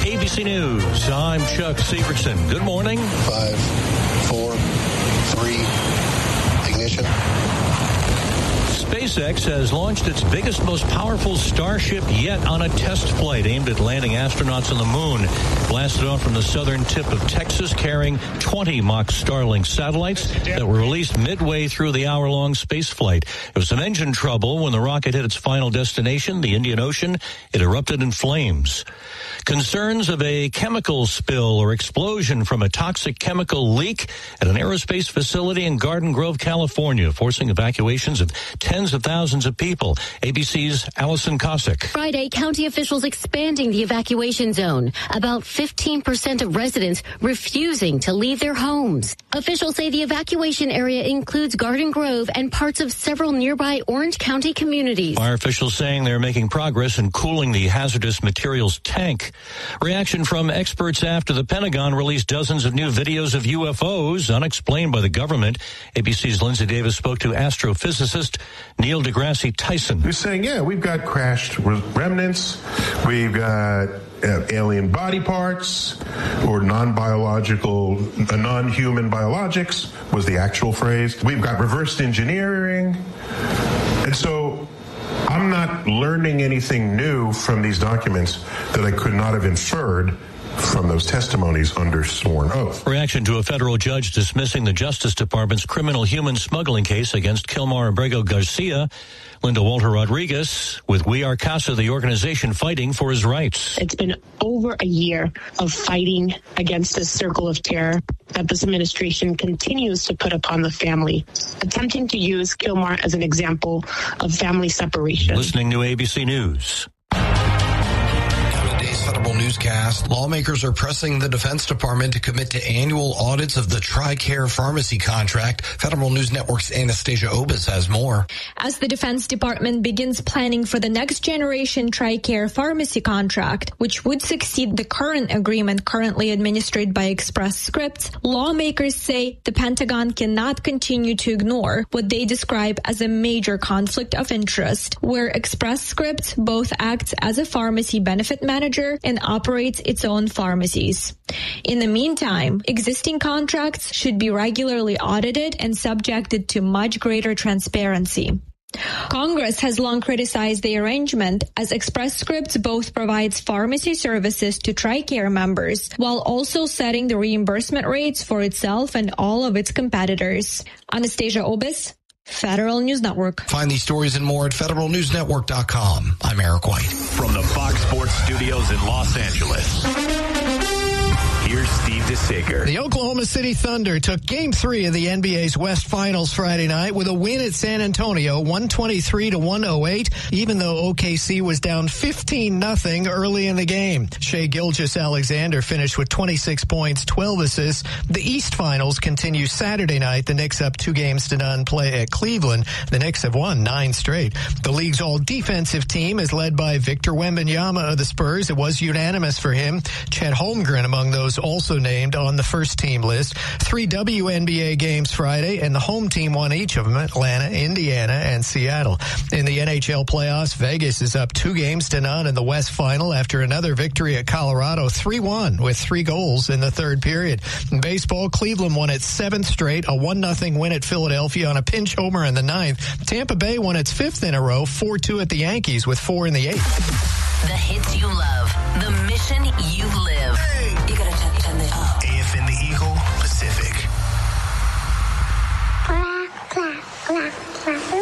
ABC News. I'm Chuck Severson. Good morning. 5, 4, 3, ignition. SpaceX has launched its biggest, most powerful Starship yet on a test flight aimed at landing astronauts on the moon. Blasted off from the southern tip of Texas, carrying 20 mock Starlink satellites that were released midway through the hour-long space flight. There was some engine trouble when the rocket hit its final destination, the Indian Ocean. It erupted in flames. Concerns of a chemical spill or explosion from a toxic chemical leak at an aerospace facility in Garden Grove, California, forcing evacuations of tens of thousands of people. ABC's Allison Cossack. Friday, county officials expanding the evacuation zone. About 15% of residents refusing to leave their homes. Officials say the evacuation area includes Garden Grove and parts of several nearby Orange County communities. Fire officials saying they're making progress in cooling the hazardous materials tank. Reaction from experts after the Pentagon released dozens of new videos of UFOs unexplained by the government. ABC's Lindsay Davis spoke to astrophysicist Neil deGrasse Tyson. They're saying, we've got crashed remnants, we've got alien body parts, or non-biological, non-human biologics was the actual phrase. We've got reversed engineering. And so I'm not learning anything new from these documents that I could not have inferred from those testimonies under sworn oath. Reaction to a federal judge dismissing the Justice Department's criminal human smuggling case against Kilmar Abrego Garcia. Linda Walter Rodriguez with We Are CASA, the organization fighting for his rights. It's been over a year of fighting against this circle of terror that this administration continues to put upon the family, attempting to use Kilmar as an example of family separation. Listening to ABC News. Federal newscast. Lawmakers are pressing the Defense Department to commit to annual audits of the TRICARE pharmacy contract. Federal News Network's Anastasia Obis has more. As the Defense Department begins planning for the next generation TRICARE pharmacy contract, which would succeed the current agreement currently administered by Express Scripts, lawmakers say the Pentagon cannot continue to ignore what they describe as a major conflict of interest, where Express Scripts both acts as a pharmacy benefit manager and operates its own pharmacies. In the meantime, existing contracts should be regularly audited and subjected to much greater transparency. Congress has long criticized the arrangement, as Express Scripts both provides pharmacy services to TRICARE members while also setting the reimbursement rates for itself and all of its competitors. Anastasia Obis, Federal News Network. Find these stories and more at federalnewsnetwork.com. I'm Eric White. From the Fox Sports Studios in Los Angeles, here's Steve DeSager. The Oklahoma City Thunder took Game 3 of the NBA's West Finals Friday night with a win at San Antonio, 123-108, even though OKC was down 15-0 early in the game. Shai Gilgeous-Alexander finished with 26 points, 12 assists. The East Finals continue Saturday night. The Knicks up 2-0 play at Cleveland. The Knicks have won 9 straight. The league's all-defensive team is led by Victor Wembanyama of the Spurs. It was unanimous for him. Chet Holmgren among those also named on the first team list. 3 WNBA games Friday, and the home team won each of them, Atlanta, Indiana, and Seattle. In the NHL playoffs, Vegas is up 2-0 in the West Final after another victory at Colorado, 3-1 with 3 goals in the third period. In baseball, Cleveland won its 7th straight, a 1-0 win at Philadelphia on a pinch homer in the 9th. Tampa Bay won its 5th in a row, 4-2 at the Yankees with 4 in the 8th. The hits you love, the mission you live. Hey. You gotta turn it up. AFN the Eagle Pacific. Quack, quack, quack, quack.